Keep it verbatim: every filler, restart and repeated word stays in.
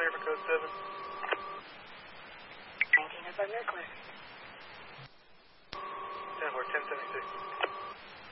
clear for code seven. nineteen oh five, you're clear. ten four, ten seventy-six.